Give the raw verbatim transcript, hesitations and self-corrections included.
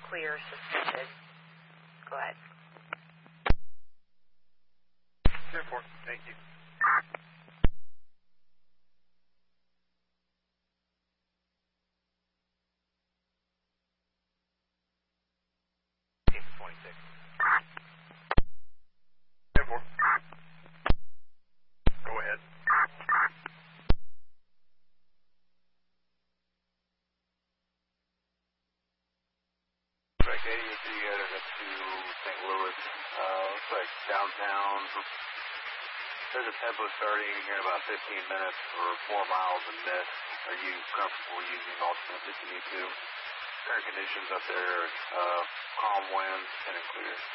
clear, suspended. Go ahead. ten four, thank you. twenty-six. ten four. Go ahead. Track eighty, you see you headed up to Saint Louis. Uh, looks like downtown. There's a tempo starting here in about fifteen minutes for four miles in mist. Are you comfortable using alternates if you need to? Current conditions up there, uh, calm winds, and clear.